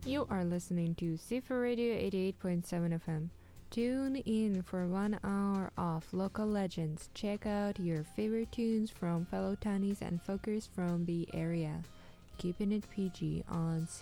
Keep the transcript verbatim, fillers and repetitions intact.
You are listening to Sifa Radio eighty-eight point seven F M. Tune in for one hour of local legends. Check out your favorite tunes from fellow townies and folkers from the area. Keeping it P G on